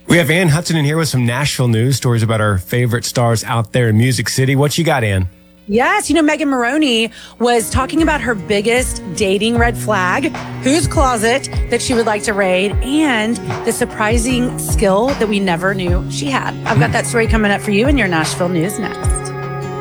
We have Ann Hudson in here with some Nashville news, stories about our favorite stars out there in Music City. What you got, Ann? Yes, Megan Moroney was talking about her biggest dating red flag, whose closet that she would like to raid, and the surprising skill that we never knew she had. I've got that story coming up for you in your Nashville news next.